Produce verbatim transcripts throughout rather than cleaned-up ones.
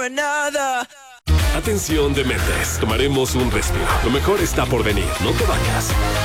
nada. Atención, dementes. Tomaremos un respiro. Lo mejor está por venir. No te vayas.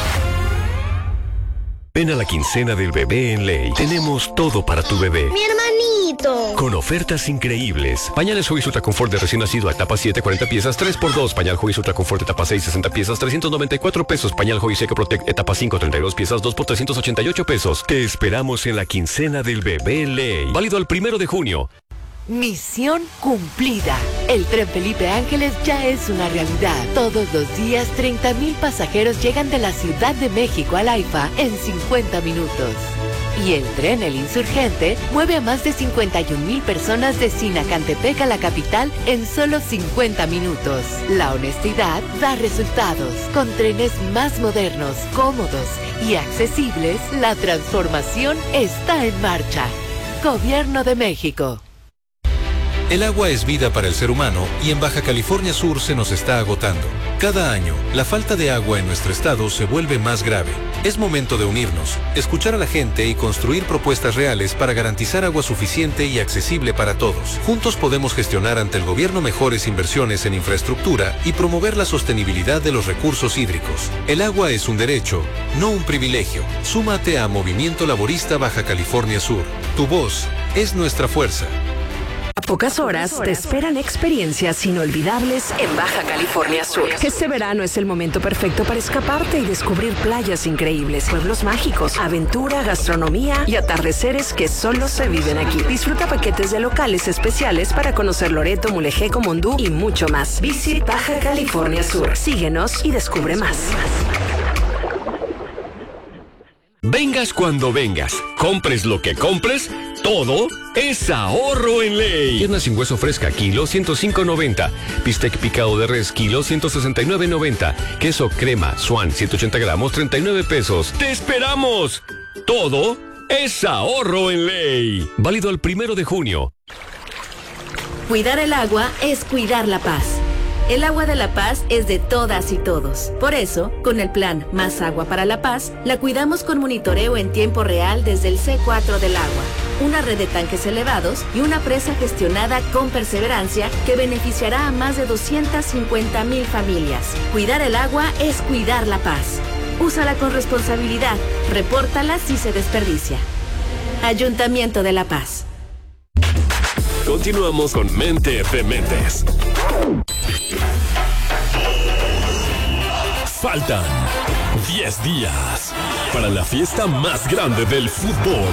Ven a la quincena del bebé en Ley. Tenemos todo para tu bebé. ¡Mi hermanito! Con ofertas increíbles. Pañales Huggies Ultra Confort de recién nacido a etapa siete, cuarenta piezas, tres por dos. Pañal Huggies Ultra Confort etapa seis, sesenta piezas, trescientos noventa y cuatro pesos. Pañal Huggies Eco Protect etapa cinco, treinta y dos piezas, dos por trescientos ochenta y ocho pesos. Te esperamos en la quincena del bebé en Ley. Válido el primero de junio. Misión cumplida. El tren Felipe Ángeles ya es una realidad. Todos los días, treinta mil pasajeros llegan de la Ciudad de México al AIFA en cincuenta minutos. Y el tren El Insurgente mueve a más de cincuenta y un mil personas de Sinacantepec a la capital en solo cincuenta minutos. La honestidad da resultados. Con trenes más modernos, cómodos y accesibles, la transformación está en marcha. Gobierno de México. El agua es vida para el ser humano y en Baja California Sur se nos está agotando. Cada año, la falta de agua en nuestro estado se vuelve más grave. Es momento de unirnos, escuchar a la gente y construir propuestas reales para garantizar agua suficiente y accesible para todos. Juntos podemos gestionar ante el gobierno mejores inversiones en infraestructura y promover la sostenibilidad de los recursos hídricos. El agua es un derecho, no un privilegio. Súmate a Movimiento Laborista Baja California Sur. Tu voz es nuestra fuerza. A pocas horas te esperan experiencias inolvidables en Baja California Sur. Este verano es el momento perfecto para escaparte y descubrir playas increíbles, pueblos mágicos, aventura, gastronomía y atardeceres que solo se viven aquí. Disfruta paquetes de locales especiales para conocer Loreto, Mulegé, Comondú y mucho más. Visit Baja California Sur. Síguenos y descubre más. Vengas cuando vengas, compres lo que compres, todo es ahorro en Ley. Pierna sin hueso fresca, kilo ciento cinco noventa. Bistec picado de res, kilo ciento sesenta y nueve noventa. Queso crema, Swan, ciento ochenta gramos, treinta y nueve pesos. ¡Te esperamos! Todo es ahorro en Ley. Válido el primero de junio. Cuidar el agua es cuidar la paz. El agua de La Paz es de todas y todos. Por eso, con el plan Más Agua para la Paz, la cuidamos con monitoreo en tiempo real desde el C cuatro del agua, una red de tanques elevados y una presa gestionada con perseverancia que beneficiará a más de doscientas cincuenta mil familias. Cuidar el agua es cuidar la paz. Úsala con responsabilidad. Repórtala si se desperdicia. Ayuntamiento de La Paz. Continuamos con Mente de Mentes. Faltan diez días para la fiesta más grande del fútbol.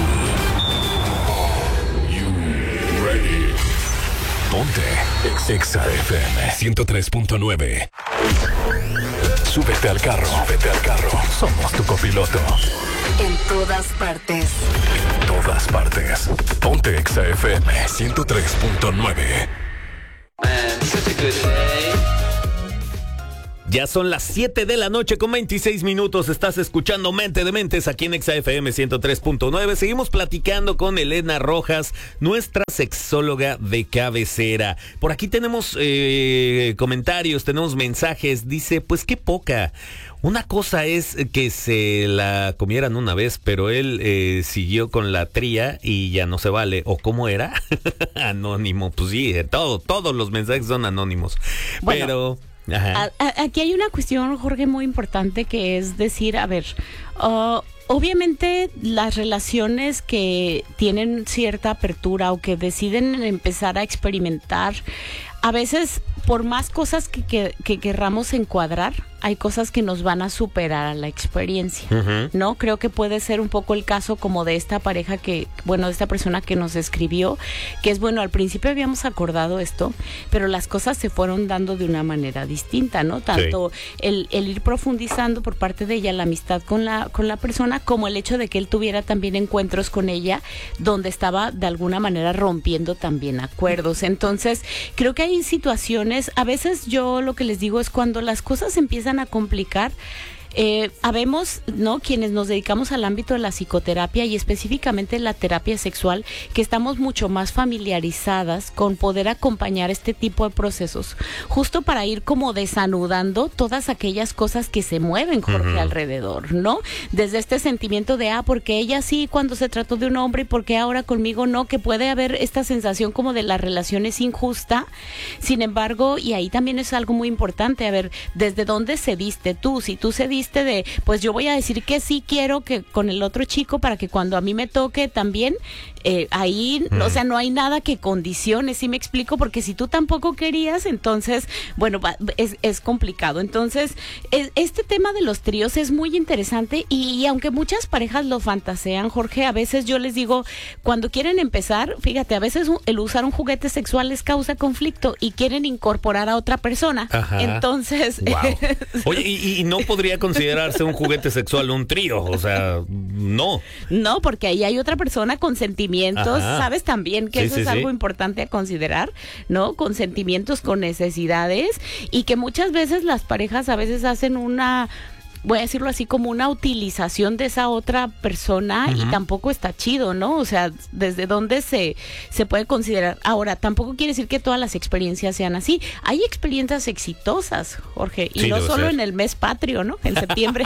You ready? Ponte Exa F M ciento tres punto nueve. Súbete al carro, súbete al carro. Somos tu copiloto. En todas partes. En todas partes. Ponte Exa F M ciento tres punto nueve. Ya son las siete de la noche con veintiséis minutos. Estás escuchando Mente de Mentes aquí en Exa F M ciento tres punto nueve. Seguimos platicando con Elena Rojas, nuestra sexóloga de cabecera. Por aquí tenemos eh, comentarios, tenemos mensajes. Dice, pues qué poca. Una cosa es que se la comieran una vez, pero él eh, siguió con la tría y ya no se vale. ¿O cómo era? Anónimo. Pues sí, todo, todos los mensajes son anónimos. Bueno. Pero... Ajá. A, a, aquí hay una cuestión, Jorge, muy importante, que es decir, a ver, uh, obviamente las relaciones que tienen cierta apertura o que deciden empezar a experimentar, a veces por más cosas que, que, que querramos encuadrar, hay cosas que nos van a superar a la experiencia, uh-huh. ¿no? Creo que puede ser un poco el caso como de esta pareja que, bueno, de esta persona que nos escribió, que es, bueno, al principio habíamos acordado esto, pero las cosas se fueron dando de una manera distinta, ¿no? Tanto sí. el, el ir profundizando por parte de ella la amistad con la, con la persona, como el hecho de que él tuviera también encuentros con ella, donde estaba de alguna manera rompiendo también acuerdos. Entonces, creo que hay situaciones, a veces yo lo que les digo es cuando las cosas empiezan a complicar, eh, habemos, ¿no?, quienes nos dedicamos al ámbito de la psicoterapia y específicamente la terapia sexual, que estamos mucho más familiarizadas con poder acompañar este tipo de procesos, justo para ir como desanudando todas aquellas cosas que se mueven, Jorge, uh-huh. alrededor, ¿no? Desde este sentimiento de, ah, porque ella sí cuando se trató de un hombre y porque ahora conmigo no, que puede haber esta sensación como de la relación es injusta. Sin embargo, y ahí también es algo muy importante, a ver, ¿desde dónde cediste tú? Si tú cediste de, pues yo voy a decir que sí quiero que con el otro chico para que cuando a mí me toque también, eh, ahí, mm. o sea, no hay nada que condicione, ¿sí me explico? Porque si tú tampoco querías, entonces, bueno, es, es complicado. Entonces, es, este tema de los tríos es muy interesante y, y aunque muchas parejas lo fantasean, Jorge, a veces yo les digo, cuando quieren empezar, fíjate, a veces el usar un juguete sexual les causa conflicto y quieren incorporar a otra persona. Ajá. Entonces... Wow. Oye, y, y no podría considerarse un juguete sexual un trío, o sea, no. No, porque ahí hay otra persona con sentimientos, Ajá. sabes también que sí, eso sí, es algo sí. importante a considerar, ¿no? Con sentimientos, con necesidades, y que muchas veces las parejas a veces hacen una... voy a decirlo así, como una utilización de esa otra persona, uh-huh. y tampoco está chido, ¿no? O sea, ¿desde dónde se, se puede considerar? Ahora, tampoco quiere decir que todas las experiencias sean así. Hay experiencias exitosas, Jorge, y sí, no solo ser. en el mes patrio, ¿no? En septiembre.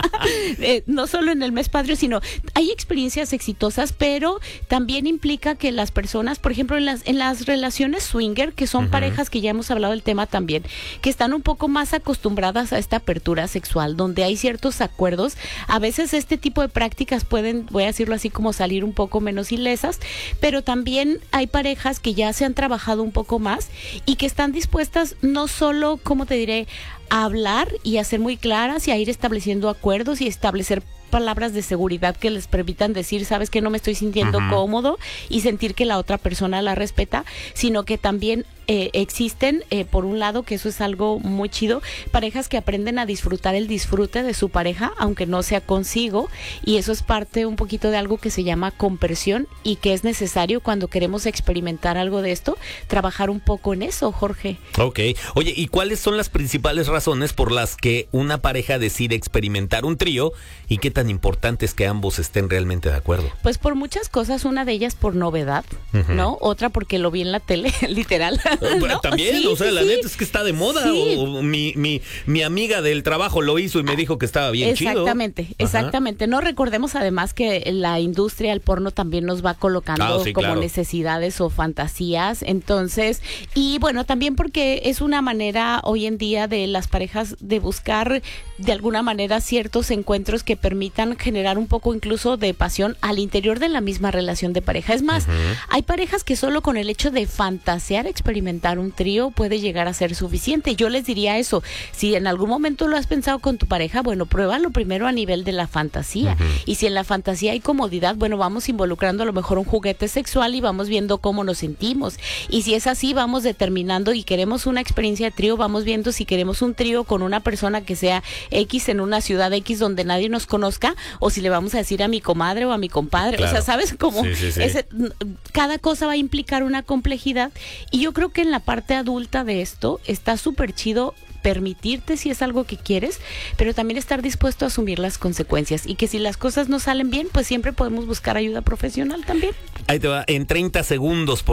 eh, no solo en el mes patrio, sino hay experiencias exitosas, pero también implica que las personas, por ejemplo, en las, en las relaciones swinger, que son uh-huh. parejas que ya hemos hablado del tema también, que están un poco más acostumbradas a esta apertura sexual, donde hay ciertos acuerdos, a veces este tipo de prácticas pueden, voy a decirlo así, como salir un poco menos ilesas, pero también hay parejas que ya se han trabajado un poco más y que están dispuestas no solo, ¿cómo te diré?, a hablar y a ser muy claras y a ir estableciendo acuerdos y establecer palabras de seguridad que les permitan decir, sabes que no me estoy sintiendo uh-huh. cómodo, y sentir que la otra persona la respeta, sino que también eh, existen, eh, por un lado, que eso es algo muy chido, parejas que aprenden a disfrutar el disfrute de su pareja, aunque no sea consigo, y eso es parte un poquito de algo que se llama compersión y que es necesario cuando queremos experimentar algo de esto, trabajar un poco en eso, Jorge. Ok. Oye, ¿y cuáles son las principales razones por las que una pareja decide experimentar un trío y qué tan importante es que ambos estén realmente de acuerdo? Pues por muchas cosas, una de ellas por novedad, uh-huh. ¿no? Otra porque lo vi en la tele, literal. ¿No? También, sí, o sea, sí, la sí. neta es que está de moda, sí. o, o mi, mi, mi amiga del trabajo lo hizo y me dijo que estaba bien exactamente, chido. Exactamente, exactamente. No recordemos además que la industria del porno también nos va colocando ah, sí, como claro. necesidades o fantasías, entonces, y bueno, también porque es una manera hoy en día de las parejas de buscar de alguna manera ciertos encuentros que permitan generar un poco incluso de pasión al interior de la misma relación de pareja. Es más, uh-huh. hay parejas que solo con el hecho de fantasear experimentar un trío puede llegar a ser suficiente. Yo les diría eso, si en algún momento lo has pensado con tu pareja, bueno, pruébalo primero a nivel de la fantasía, uh-huh. y si en la fantasía hay comodidad, bueno, vamos involucrando a lo mejor un juguete sexual y vamos viendo cómo nos sentimos, y si es así, vamos determinando y queremos una experiencia de trío, vamos viendo si queremos un trío con una persona que sea X en una ciudad X donde nadie nos conozca, o si le vamos a decir a mi comadre o a mi compadre, claro. o sea, ¿sabes cómo? Sí, sí, sí. Ese, cada cosa va a implicar una complejidad, y yo creo que en la parte adulta de esto está súper chido permitirte si es algo que quieres, pero también estar dispuesto a asumir las consecuencias, y que si las cosas no salen bien, pues siempre podemos buscar ayuda profesional también. Ahí te va, en treinta segundos, por